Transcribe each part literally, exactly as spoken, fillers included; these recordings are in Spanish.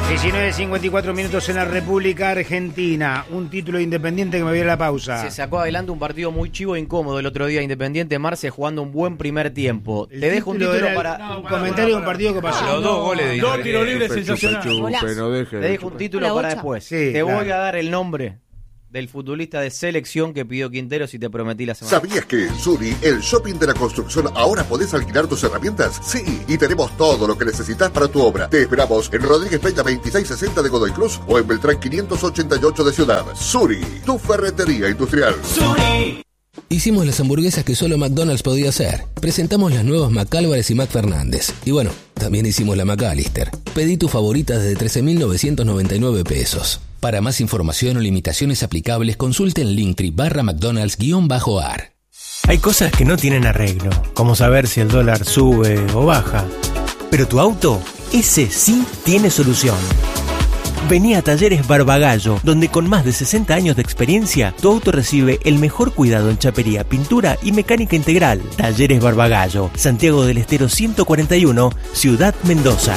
diecinueve cincuenta y cuatro minutos en la República Argentina. Un título Independiente que me viene a la pausa. Se sacó adelante un partido muy chivo e incómodo el otro día. Independiente Marce jugando un buen primer tiempo. El Te dejo un título el, para... No, un comentario de un partido que pasó. Los dos goles de Dos tiros libres sensacionales. Te dejo un título Hola, para Bocha. después. Sí, Te claro. voy a dar el nombre del futbolista de selección que pidió Quintero, si te prometí la semana. ¿Sabías que en Suri, el shopping de la construcción, ahora podés alquilar tus herramientas? Sí, y tenemos todo lo que necesitas para tu obra. Te esperamos en Rodríguez Peña veintiséis sesenta de Godoy Cruz o en Beltrán quinientos ochenta y ocho de Ciudad. Suri, tu ferretería industrial. Suri. Hicimos las hamburguesas que solo McDonald's podía hacer. Presentamos las nuevas McAlvarez y McFernández. Y bueno, también hicimos la McAllister. Pedí tu favorita desde trece mil novecientos noventa y nueve pesos. Para más información o limitaciones aplicables, consulte en Linktree barra McDonald's-ar. Hay cosas que no tienen arreglo, como saber si el dólar sube o baja. Pero tu auto, ese sí tiene solución. Vení a Talleres Barbagallo, donde con más de sesenta años de experiencia, tu auto recibe el mejor cuidado en chapería, pintura y mecánica integral. Talleres Barbagallo, Santiago del Estero ciento cuarenta y uno, Ciudad Mendoza.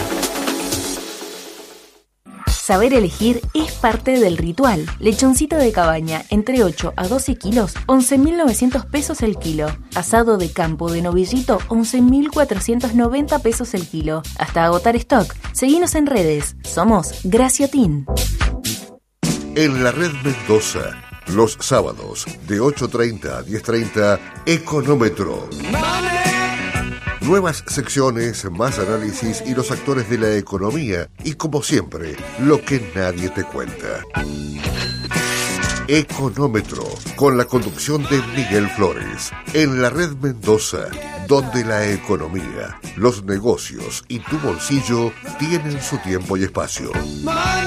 Saber elegir es parte del ritual. Lechoncito de cabaña, entre ocho a doce kilos, once mil novecientos pesos el kilo. Asado de campo de novillito, once mil cuatrocientos noventa pesos el kilo. Hasta agotar stock. Seguinos en redes. Somos Graciotin. En la red Mendoza, los sábados de ocho treinta a diez treinta, Económetro. Nuevas secciones, más análisis y los actores de la economía. Y como siempre, lo que nadie te cuenta. Económetro, con la conducción de Miguel Flores. En la red Mendoza, donde la economía, los negocios y tu bolsillo tienen su tiempo y espacio.